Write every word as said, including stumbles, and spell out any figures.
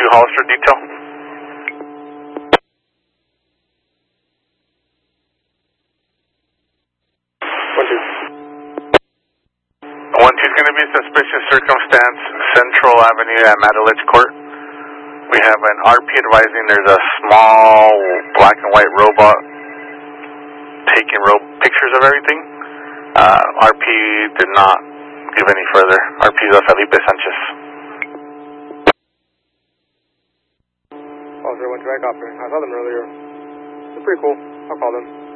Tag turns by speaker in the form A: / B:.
A: two Hollister detail.
B: One two.
A: One two is going to be suspicious circumstance, Central Avenue at Matalich Court. We have an R P advising there's a small black and white robot taking ro pictures of everything. Uh, R P did not give any further. R P is Felipe Sanchez.
B: Oh, zero one two, I copy. I saw them earlier. They're pretty cool. I'll call them.